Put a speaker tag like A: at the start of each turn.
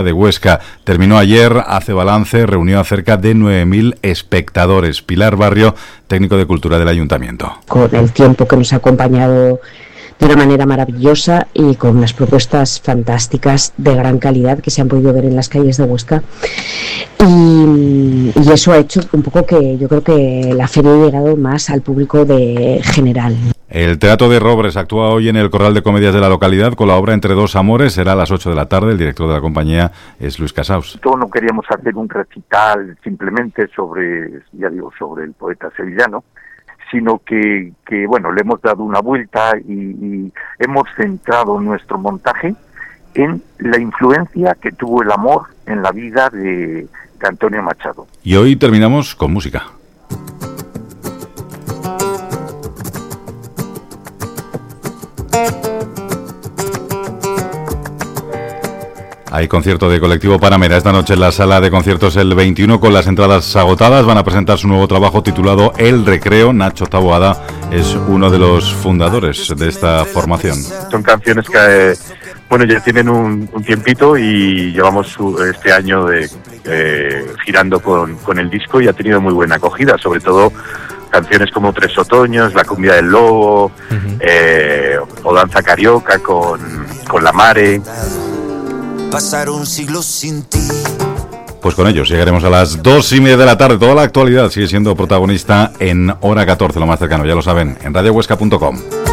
A: de Huesca terminó ayer, hace balance, reunió a cerca de 9.000 espectadores. Pilar Barrio, técnico de Cultura del Ayuntamiento.
B: Con el tiempo que nos ha acompañado de una manera maravillosa y con unas propuestas fantásticas de gran calidad que se han podido ver en las calles de Huesca, y eso ha hecho un poco que yo creo que la feria ha llegado más al público de general.
A: El Teatro de Robres actúa hoy en el Corral de Comedias de la localidad con la obra Entre dos amores. Será a las 8 de la tarde. El director de la compañía es Luis Casaus.
C: No queríamos hacer un recital simplemente sobre el poeta sevillano, sino que bueno, le hemos dado una vuelta y hemos centrado nuestro montaje en la influencia que tuvo el amor en la vida de Antonio Machado.
A: Y hoy terminamos con música. Hay concierto de Colectivo Panamera esta noche en la sala de conciertos el 21 con las entradas agotadas. Van a presentar su nuevo trabajo titulado El Recreo. Nacho Taboada es uno de los fundadores de esta formación.
D: Son canciones que ya tienen un tiempito y llevamos este año girando con el disco y ha tenido muy buena acogida, sobre todo canciones como Tres Otoños, La Cumbia del Lobo, o Danza Carioca con La Mare.
E: Pasar un siglo sin ti.
A: Pues con ellos llegaremos a las 2:30 de la tarde. Toda la actualidad sigue siendo protagonista en Hora 14, lo más cercano, ya lo saben, en radiohuesca.com.